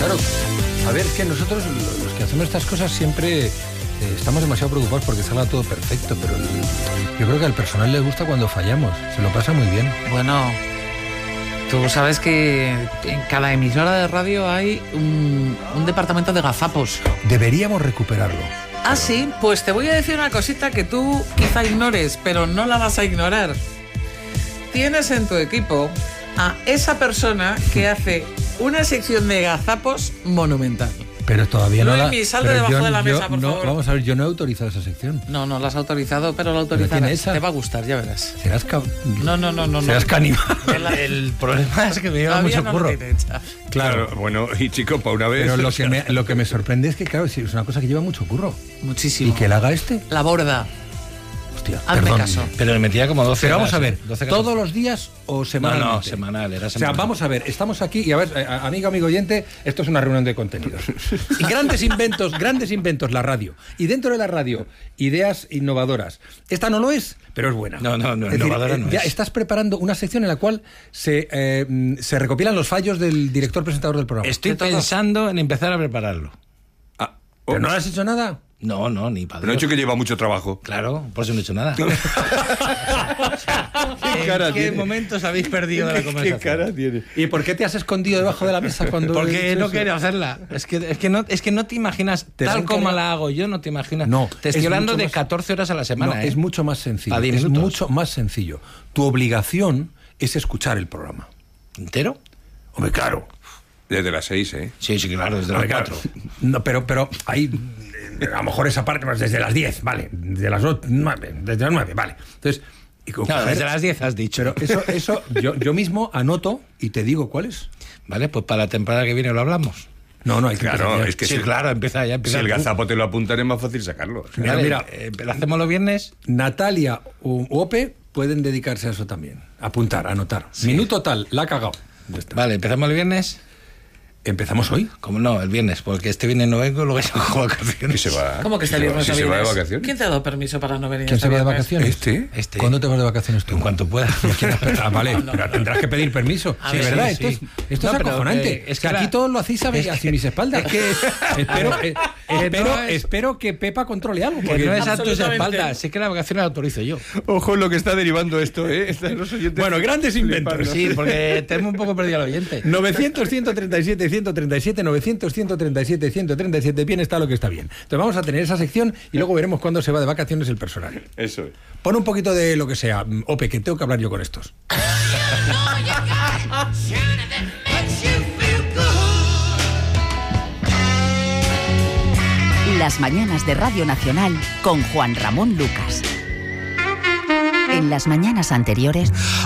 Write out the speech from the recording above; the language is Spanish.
claro. A ver, que nosotros, los que hacemos estas cosas, siempre estamos demasiado preocupados porque salga todo perfecto, pero yo creo que al personal les gusta cuando fallamos, se lo pasa muy bien. Bueno, tú sabes que en cada emisora de radio hay un departamento de gazapos. Deberíamos recuperarlo. Ah, sí, pues te voy a decir una cosita que tú quizá ignores, pero no la vas a ignorar. Tienes en tu equipo a esa persona que hace una sección de gazapos monumental. Pero todavía no la... Luis, sal de debajo de la mesa, por favor. Vamos a ver, yo no he autorizado esa sección. No la has autorizado, pero la autorizarás. Te va a gustar, ya verás. Serás No. Serás caníbal. El problema es que me lleva mucho curro. Claro, bueno, y chico, para una vez... Pero lo que me sorprende es que, claro, es una cosa que lleva mucho curro. Muchísimo. ¿Y que la haga este? La borda. Hostia, hazme perdón. caso. Pero le metía como 12 Pero vamos a ver, 12 ¿todos los días o semanalmente? No, semanal, era O semanal. sea, vamos a ver, estamos aquí y a ver, amigo oyente, esto es una reunión de contenidos. Y grandes inventos la radio. Y dentro de la radio, ideas innovadoras. Esta no lo es, pero es buena. No, es innovadora decir, no ya es. estás preparando una sección en la cual se recopilan los fallos del director presentador del programa. Estoy pensando en empezar a prepararlo. ¿Pero no has hecho nada? No, ni padre. Pero he hecho que lleva mucho trabajo. Claro, por eso no he hecho nada. cara ¿En qué tiene? momentos habéis perdido la conversación? ¿Qué cara tiene? ¿Y por qué te has escondido debajo de la mesa cuando... Porque no quería hacerla. Es que no te imaginas, tal como la hago yo, no te imaginas. No, te estoy es hablando mucho de más- 14 horas a la semana. No, es mucho más sencillo. A 10 Es minutos. mucho más sencillo. Tu obligación es escuchar el programa. ¿Entero? Hombre, claro. Desde las 6, ¿eh? Sí, claro, desde las 4. No, pero hay... A lo mejor esa parte, pues desde las 10, vale. Desde las 9, desde las 9, vale. Entonces... No, desde las 10 has dicho. Pero eso yo mismo anoto y te digo cuál es. Vale, pues para la temporada que viene lo hablamos. No, hay que Claro, empezar ya. es que Sí, si, claro, empieza ya. si el gazapo te lo apuntan es más fácil sacarlo. O sea, Mira, ¿lo hacemos los viernes? Natalia u Ope pueden dedicarse a eso también. Apuntar, anotar. Minuto tal, la ha cagado. Ya está. Vale, ¿empezamos el viernes? ¿Empezamos hoy? ¿Cómo no? El viernes, porque este viernes no vengo, luego ya cojo ¿Y vacaciones. se va? ¿Cómo que este viernes si no se va de vienes? vacaciones? ¿Quién te ha dado permiso para no venir? ¿Quién este se va de viernes? vacaciones? ¿Este? ¿Cuándo te vas de vacaciones tú? En cuanto pueda. Vale, pero tendrás que pedir permiso. A Sí, ver, ¿verdad? sí. Esto es No, pero, acojonante. es que que aquí la- todos lo hacéis hacia mis espaldas. es- Espero que Pepa controle algo. Que Porque no es a tus Absolutamente. espaldas, es que la vacación la autorizo yo. Ojo lo que está derivando esto, ¿eh? Están los oyentes Bueno, grandes inventos. flipando. Sí, porque tenemos un poco perdido al oyente. 900-137-137, 900-137-137, bien está lo que está bien. Entonces vamos a tener esa sección y luego veremos cuándo se va de vacaciones el personal. Eso es. Pon un poquito de lo que sea. Ope, que tengo que hablar yo con estos. Las mañanas de Radio Nacional con Juan Ramón Lucas. En las mañanas anteriores...